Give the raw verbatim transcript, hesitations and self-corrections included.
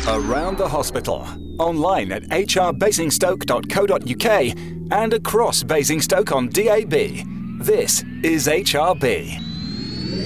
Around the hospital, online at h r basingstoke dot co dot u k and across Basingstoke on D A B. This is H R B.